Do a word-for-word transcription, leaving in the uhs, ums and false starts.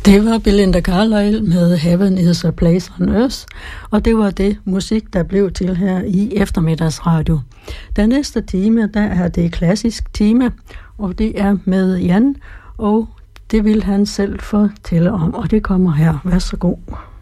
Det var Belinda Carlisle med Heaven is a Place on Earth, og det var det musik, der blev til her i eftermiddagsradio. Den næste time, der er det klassisk time, og det er med Jan, og det vil han selv fortælle om, og det kommer her. Vær så god.